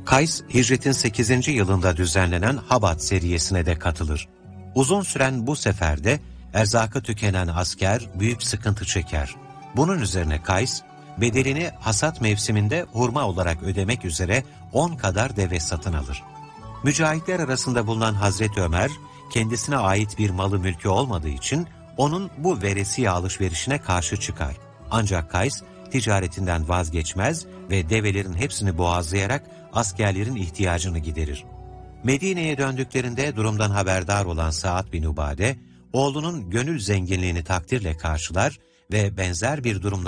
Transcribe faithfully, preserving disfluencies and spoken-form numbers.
Kays, hicretin sekizinci yılında düzenlenen Habat seriyesine de katılır. Uzun süren bu seferde erzakı tükenen asker büyük sıkıntı çeker. Bunun üzerine Kays, bedelini hasat mevsiminde hurma olarak ödemek üzere on kadar deve satın alır. Mücahitler arasında bulunan Hazreti Ömer, kendisine ait bir malı mülkü olmadığı için onun bu veresiye alışverişine karşı çıkar. Ancak Kays, ticaretinden vazgeçmez ve develerin hepsini boğazlayarak askerlerin ihtiyacını giderir. Medine'ye döndüklerinde durumdan haberdar olan Sa'd bin Ubade, oğlunun gönül zenginliğini takdirle karşılar ve benzer bir durumda